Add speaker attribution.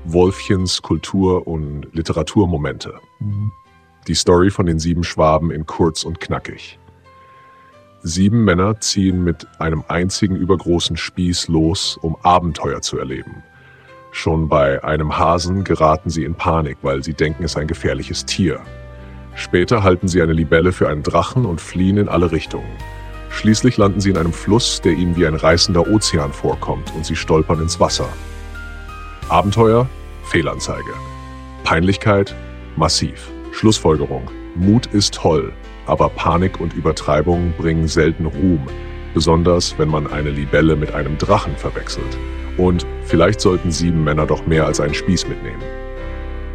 Speaker 1: Wolfchens Kultur- und Literaturmomente. Die Story von den 7 Schwaben in kurz und knackig. 7 Männer ziehen mit einem einzigen übergroßen Spieß los, um Abenteuer zu erleben. Schon bei einem Hasen geraten sie in Panik, weil sie denken, es sei ein gefährliches Tier. Später halten sie eine Libelle für einen Drachen und fliehen in alle Richtungen. Schließlich landen sie in einem Fluss, der ihnen wie ein reißender Ozean vorkommt, und sie stolpern ins Wasser. Abenteuer? Fehlanzeige. Peinlichkeit? Massiv. Schlussfolgerung: Mut ist toll, aber Panik und Übertreibung bringen selten Ruhm, besonders wenn man eine Libelle mit einem Drachen verwechselt. Und vielleicht sollten 7 Männer doch mehr als einen Spieß mitnehmen.